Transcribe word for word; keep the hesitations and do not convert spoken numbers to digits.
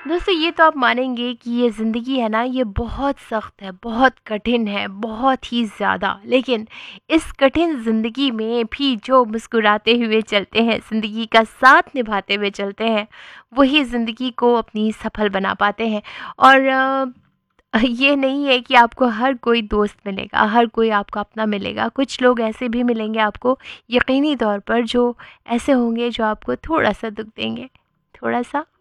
दोस्तों ये तो आप मानेंगे कि ये ज़िंदगी है ना, ये बहुत सख्त है, बहुत कठिन है, बहुत ही ज़्यादा। लेकिन इस कठिन ज़िंदगी में भी जो मुस्कुराते हुए चलते हैं, ज़िंदगी का साथ निभाते हुए चलते हैं, वही ज़िंदगी को अपनी सफल बना पाते हैं। और अ, ये नहीं है कि आपको हर कोई दोस्त मिलेगा, हर कोई आपका अपना मिलेगा। कुछ लोग ऐसे भी मिलेंगे आपको यकीनी तौर पर, जो ऐसे होंगे जो आपको थोड़ा-सा दुःख देंगे, थोड़ा-सा